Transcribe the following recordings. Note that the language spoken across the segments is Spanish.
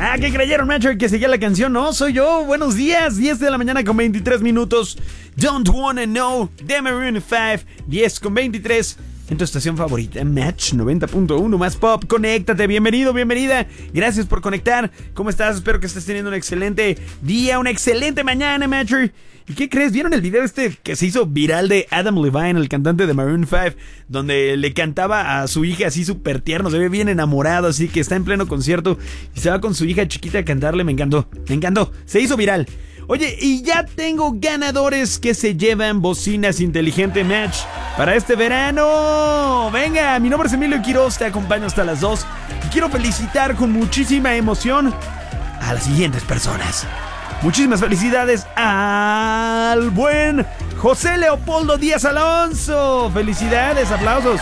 Ah, ¿qué creyeron, Macho? Que seguía la canción. No, soy yo. Buenos días. 10 de la mañana con 23 minutos. Don't Wanna Know de Maroon 5. 10 con 23. En tu estación favorita, Match 90.1 más pop. Conéctate, bienvenido, bienvenida. Gracias por conectar. ¿Cómo estás? Espero que estés teniendo un excelente día, una excelente mañana, Matcher. ¿Y qué crees? ¿Vieron el video que se hizo viral de Adam Levine, el cantante de Maroon 5? Donde le cantaba a su hija así súper tierno, se ve bien enamorado, así que está en pleno concierto y se va con su hija chiquita a cantarle. Me encantó, se hizo viral. Oye, y ya tengo ganadores que se llevan bocinas inteligente Match para este verano. Venga, mi nombre es Emilio Quiroz, te acompaño hasta las 2 y quiero felicitar con muchísima emoción a las siguientes personas. Muchísimas felicidades al buen José Leopoldo Díaz Alonso. Felicidades, aplausos.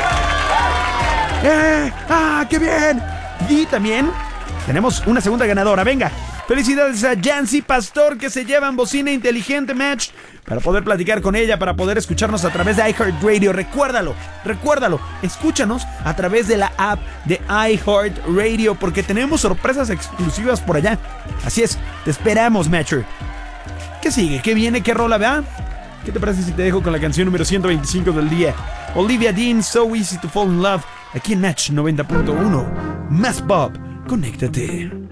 ¡Qué bien! Y también tenemos una segunda ganadora, venga. Felicidades a Yancy Pastor, que se llevan bocina inteligente Match para poder platicar con ella, para poder escucharnos a través de iHeartRadio. Recuérdalo, escúchanos a través de la app de iHeartRadio porque tenemos sorpresas exclusivas por allá. Así es, te esperamos, Matcher. ¿Qué sigue? ¿Qué viene? ¿Qué rola, va? ¿Qué te parece si te dejo con la canción número 125 del día? Olivia Dean, So Easy to Fall in Love, aquí en Match 90.1. Más pop, conéctate.